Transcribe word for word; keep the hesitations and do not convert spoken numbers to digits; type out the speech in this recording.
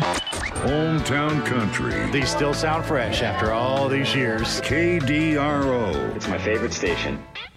Hometown Country. These still sound fresh after all these years. K D R O. It's my favorite station.